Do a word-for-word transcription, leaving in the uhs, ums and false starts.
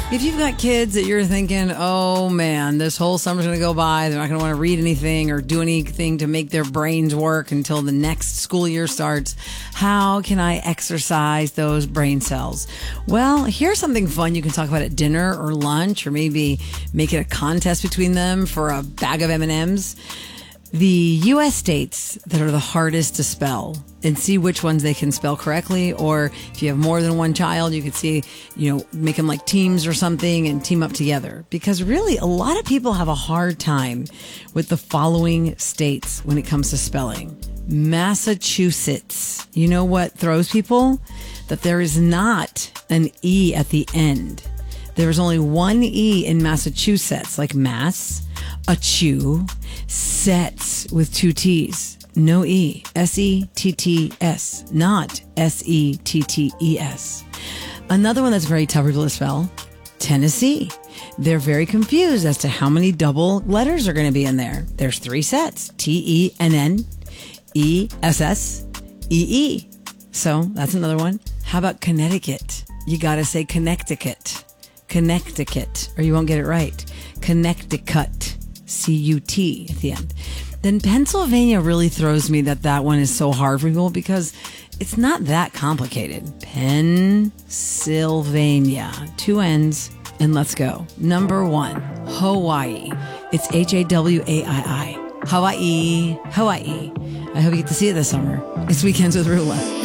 If you've got kids that you're thinking, oh man, this whole summer's going to go by, they're not going to want to read anything or do anything to make their brains work until the next school year starts, how can I exercise those brain cells? Well, here's something fun you can talk about at dinner or lunch, or maybe make it a contest between them for a bag of M and M's. The U S states that are the hardest to spell, and see which ones they can spell correctly. Or if you have more than one child, you could see, you know, make them like teams or something and team up together. Because really, a lot of people have a hard time with the following states when it comes to spelling. Massachusetts. You know what throws people? That there is not an E at the end. There is only one E in Massachusetts, like mass, a chew, sets with two T's. No E. S E T T S. Not S E T T E S. Another one that's very tough for people to spell, Tennessee. They're very confused as to how many double letters are going to be in there. There's three sets. T E N N E S S E E. So that's another one. How about Connecticut? You got to say Connecticut. Connecticut, or you won't get it right. Connecticut. C U T at the end. Then Pennsylvania really throws me that that one is so hard for people because it's not that complicated. Pennsylvania. Two N's, and let's go. Number one, Hawaii. It's H A W A I I. Hawaii. Hawaii. I hope you get to see it this summer. It's Weekends with Rula.